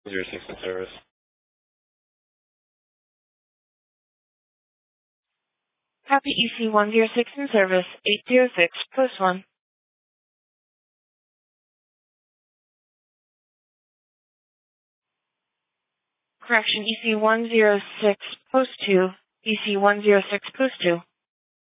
06 in service. Copy EC106 in service, 806, post 1. Correction, EC106, post 2, EC106, post 2.